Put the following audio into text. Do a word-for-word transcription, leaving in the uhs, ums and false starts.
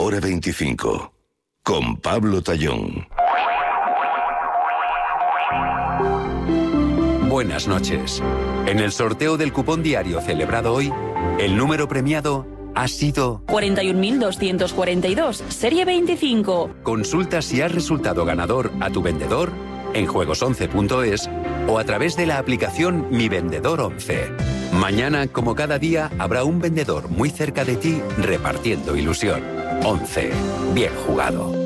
Hora veinticinco. Con Pablo Tallón. Buenas noches. En el sorteo del cupón diario celebrado hoy, el número premiado ha sido cuarenta y un mil doscientos cuarenta y dos, serie veinticinco. Consulta si has resultado ganador a tu vendedor en juegos once punto es o a través de la aplicación Mi Vendedor once. Mañana, como cada día, habrá un vendedor muy cerca de ti repartiendo ilusión. once. Bien jugado.